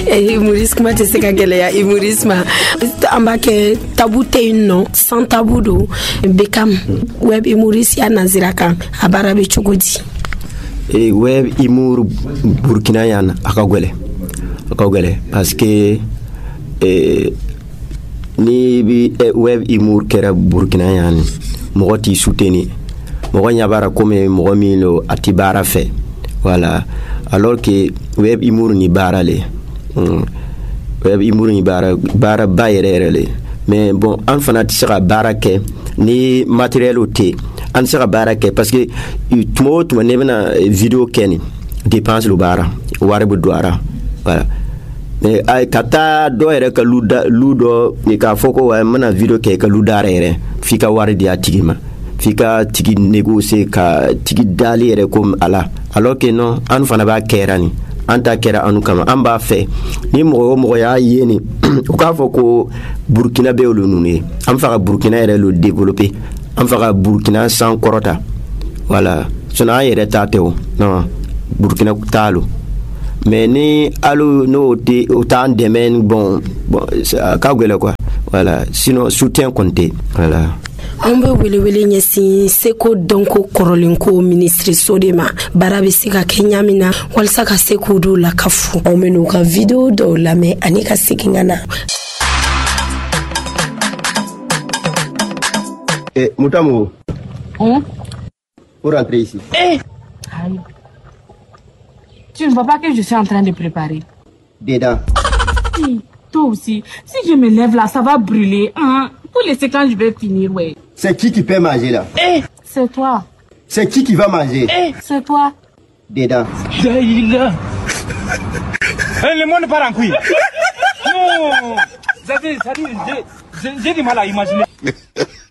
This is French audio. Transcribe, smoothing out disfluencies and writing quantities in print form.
Humorisme tɛ se ka gɛlɛya humorisme an b'a kɛ tabu tɛ yen nɔ sans tabu don Beckham web humoriste ya nazira kan a baara bɛ cogo di web humour Burkina yan a ka gɛlɛ parce que ni bi web humour kɛra Burkina yan mɔgɔ t'i soutenir mɔgɔ ɲabara comme mɔgɔ min lo a ti baara fɛ voilà alors que web humour ni baara le web humour ni baara ba yɛrɛ le mais bon an fana tɛ se ka baara kɛ ni matériel te an tɛ se ka baara kɛ parce que tuma o tuma ne bɛna vidéo kɛ ni dépense lo baara wari bɛ don ara voilà mais ka taa dɔ yɛrɛ ka lu dɔ k'a fɔ ko wa n bɛna vidéo kɛ ka lu dara yɛrɛ f'i ka wari di a tigi ma f'i ka tigi négocier ka tigi dali yɛrɛ comme ala alors que non an fana b'a kɛra ni an ta kɛra anu kama an b'a fɛ ni mɔgɔ o mɔgɔ y'a ye ni u k'a fɔ ko Burkina bɛ olu ninnu ye an fɛ ka Burkina yɛrɛ lo développer an fɛ ka Burkina san kɔrɔta voilà sinon an yɛrɛ ta tɛ o non Burkina t'a lo mais ni alu no o t'an dɛmɛ bon ka gɛlɛ quoi voilà sinon soutien compté voilà. An bɛ welewele ɲɛsin seko dɔnko kɔrɔlenko ministre de ma baara bɛ se ka kɛ ɲa min na walasa ka se k'u dɔw lakafu aw bɛ n'u ka vidéo dɔw lamɛn ani ka segin ka na. Moutamo, pour rentrer ici. Aïe. Tu ne vois pas que je suis en train de préparer? Dedans. Toi aussi, si je me lève là, ça va brûler. Hein? Pour laisser quand je vais finir, ouais. C'est qui peut manger là? C'est toi. C'est qui va manger? C'est toi. Dedans. Le monde part en couille. Non. J'ai du mal à imaginer.